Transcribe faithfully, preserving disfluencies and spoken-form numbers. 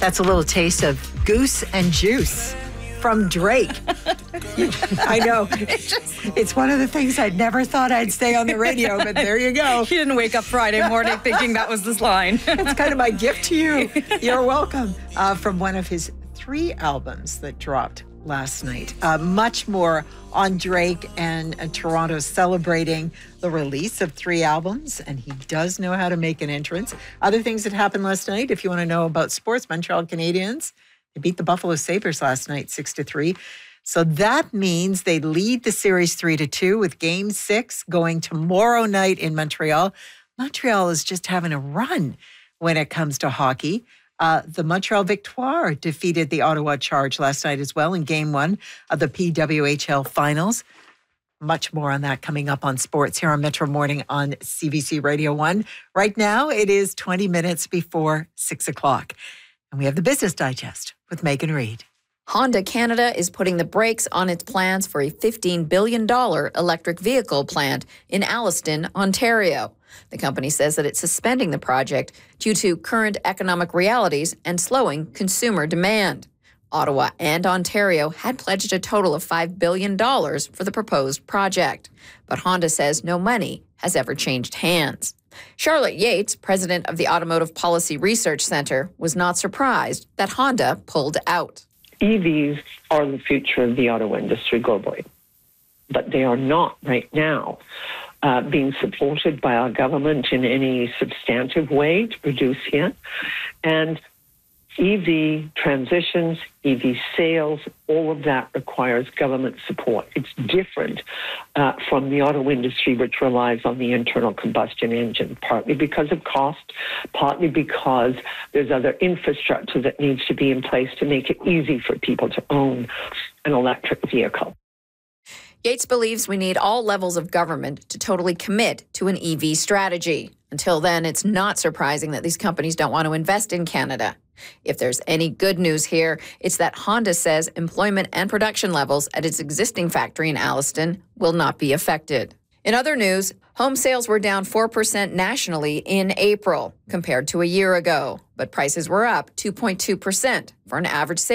That's a little taste of Goose and Juice from Drake. I know. It's one of the things I'd never thought I'd say on the radio, but there you go. You didn't wake up Friday morning thinking that was this line. It's kind of my gift to you. You're welcome. Uh, from one of his three albums that dropped last night. Uh, much more on Drake, and uh, Toronto celebrating the release of three albums, and he does know how to make an entrance. Other things that happened last night, if you want to know about sports, Montreal Canadiens, they beat the Buffalo Sabres last night, six to three. So that means they lead the series three to two with game six going tomorrow night in Montreal. Montreal is just having a run when it comes to hockey. Uh, the Montreal Victoire defeated the Ottawa Charge last night as well in game one of the P W H L finals. Much more on that coming up on sports here on Metro Morning on C B C Radio one. Right now, it is twenty minutes before six o'clock. And we have the Business Digest with Megan Reid. Honda Canada is putting the brakes on its plans for a fifteen billion dollars electric vehicle plant in Alliston, Ontario. The company says that it's suspending the project due to current economic realities and slowing consumer demand. Ottawa and Ontario had pledged a total of five billion dollars for the proposed project, but Honda says no money has ever changed hands. Charlotte Yates, president of the Automotive Policy Research Center, was not surprised that Honda pulled out. E Vs are the future of the auto industry globally, but they are not right now uh, being supported by our government in any substantive way to produce yet. And E V transitions, E V sales, all of that requires government support. It's different uh, from the auto industry, which relies on the internal combustion engine, partly because of cost, partly because there's other infrastructure that needs to be in place to make it easy for people to own an electric vehicle. Yates believes we need all levels of government to totally commit to an E V strategy. Until then, it's not surprising that these companies don't want to invest in Canada. If there's any good news here, it's that Honda says employment and production levels at its existing factory in Alliston will not be affected. In other news, home sales were down four percent nationally in April compared to a year ago, but prices were up two point two percent for an average sale